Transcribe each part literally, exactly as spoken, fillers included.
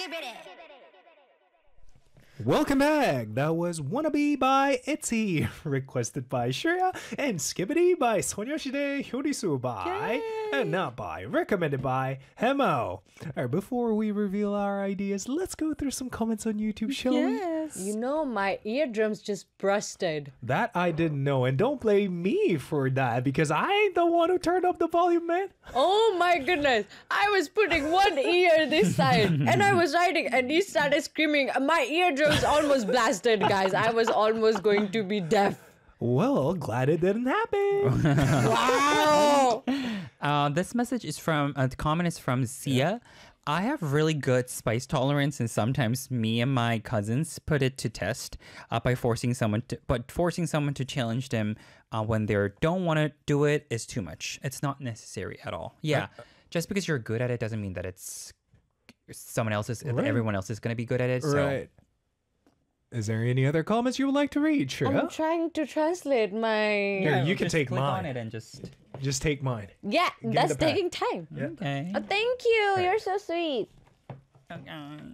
Welcome back. That was Wannabe by ITZY, requested by Shreya, and Skibbity by Sonyoshide Hyorisu by, Yay. and not by, recommended by Hemo. All right, before we reveal our ideas, let's go through some comments on YouTube, shall yes. we? You know, my eardrums just busted. That I didn't know, and don't blame me for that, because I ain't the one who turned up the volume, man. Oh my goodness. I was putting one ear this side, and I was writing, and he started screaming. My eardrums almost blasted, guys. I was almost going to be deaf. Well, glad it didn't happen. Wow. Uh, this message is from, uh, the comment is from Sia. I have really good spice tolerance, and sometimes me and my cousins put it to test uh, by forcing someone to, but forcing someone to challenge them uh, when they don't want to do it is too much. It's not necessary at all. Yeah. Uh, just because you're good at it doesn't mean that it's someone else's, right. everyone else is going to be good at it. So. Right. Is there any other comments you would like to read, Shreya? I'm trying to translate my... Here, you can just take click mine. on it and just... Just take mine. Yeah, Give that's taking back. time. Yeah. Okay. Oh, thank you. You're so sweet. Okay.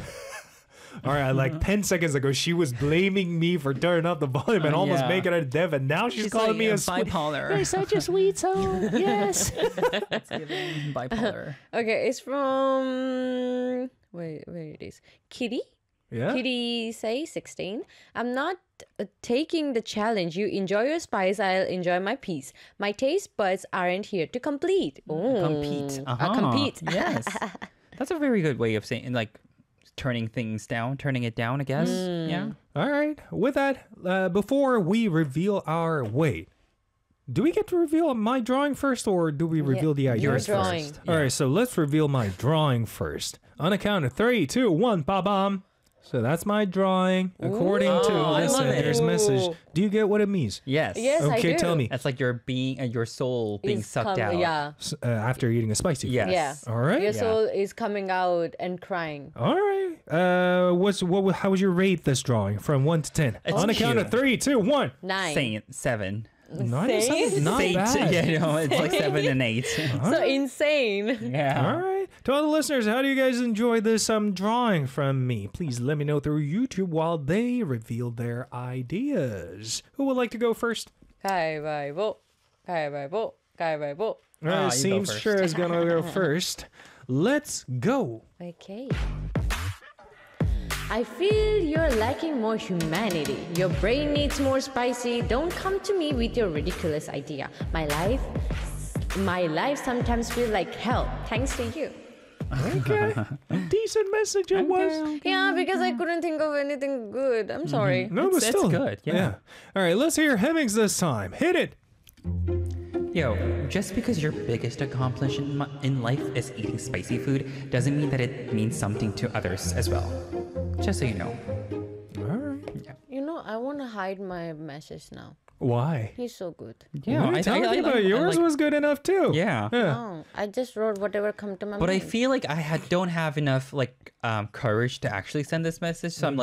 All right, like ten seconds ago, she was blaming me for turning up the volume and Uh, almost yeah. making her deaf, and now she's, She's calling like me a a sweet... bipolar. You're such a sweet soul. Yes. It's giving bipolar. Okay, it's from... Wait, where it is. Kitty? Yeah. Kitty say sixteen. I'm not uh, taking the challenge. You enjoy your spice, I'll enjoy my peace. My taste buds aren't here to complete. Oh, Compete. Uh, Uh-huh. compete. Yes. That's a very good way of saying, like, turning things down, turning it down, I guess. Mm. Yeah. All right. With that, uh, before we reveal our... Wait. Do we get to reveal my drawing first, or do we reveal Yeah, the your ideas drawing. first? All right, so let's reveal my drawing first. On a count of three, two, one, ba-bam. So that's my drawing, according Ooh, to oh, I this love it. editor's message. Do you get what it means? Yes. Yes, I Okay, do. tell me. That's like your being, uh, your soul being Is sucked come- out. Yeah. S- Uh, after eating a spicy food. Yes. Yeah. All right. Your Yeah. soul is coming out and crying. All right. Uh, what's what? How would you rate this drawing from one to ten? It's On a count cute. of three, two, one. Nine. Saint, seven. Nine is Saint? not Saint. bad. Yeah, no, it's like seven and eight. So insane. Yeah. All right. To all the listeners, how do you guys enjoy this um drawing from me? Please let me know through YouTube while they reveal their ideas. Who would like to go first? 가위바위보. 가위바위보. 가위바위보. Uh, Ah, you go seems first. sure is gonna go first. Let's go. Okay. I feel you're lacking more humanity. Your brain needs more spicy. Don't come to me with your ridiculous idea. My life, my life sometimes feels like hell. Thanks to you. Okay. Decent message it was. Yeah, because I couldn't think of anything good. I'm sorry. No, but It's- it's still good, yeah. All right, let's hear Hemmings this time. Hit it. Yo, just because your biggest accomplishment in mi- in life is eating spicy food doesn't mean that it means something to others as well. Just so you know. All right. You know, I want to hide my message now. Why? He's so good. Yeah, what are you talking about? Yours was good enough too. Yeah. Oh, I just wrote whatever come to my But I mind. feel like I had, don't have enough like um, courage to actually send this message, so I'm like.